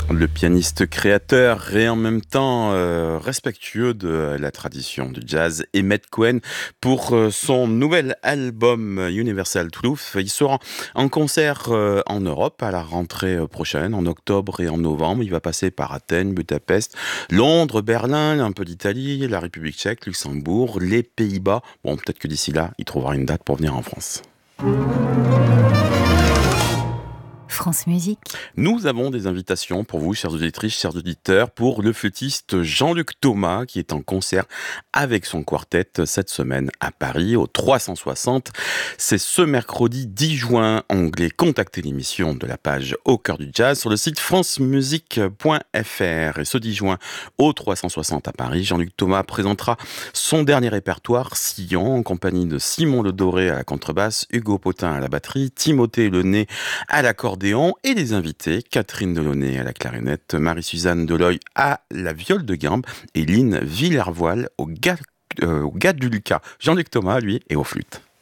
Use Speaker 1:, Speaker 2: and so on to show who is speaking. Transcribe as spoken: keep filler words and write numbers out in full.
Speaker 1: Le pianiste créateur et en même temps euh, respectueux de la tradition du jazz, Emmett Cohen, pour euh, son nouvel album Universal Truth. Il sera en concert euh, en Europe à la rentrée euh, prochaine, en octobre et en novembre. Il va passer par Athènes, Budapest, Londres, Berlin, un peu d'Italie, la République tchèque, Luxembourg, les Pays-Bas. Bon, peut-être que d'ici là, il trouvera une date pour venir en France.
Speaker 2: France Musique.
Speaker 1: Nous avons des invitations pour vous, chers auditrices, chers auditeurs, pour le flûtiste Jean-Luc Thomas, qui est en concert avec son quartet cette semaine à Paris, au trois cent soixante. C'est ce mercredi dix juin. Onglet Contactez l'émission de la page Au cœur du jazz sur le site france musique point f r. Et ce dix juin, au trois cent soixante à Paris, Jean-Luc Thomas présentera son dernier répertoire, Sillon, en compagnie de Simon Le Doré à la contrebasse, Hugo Potin à la batterie, Timothée Lenné à l'accordéon, et les invités, Catherine Delaunay à la clarinette, Marie-Suzanne Deloy à la viole de gambe et Lynn Villervoile au, ga, euh, au gadulka. Jean-Luc Thomas, lui, est aux flûtes.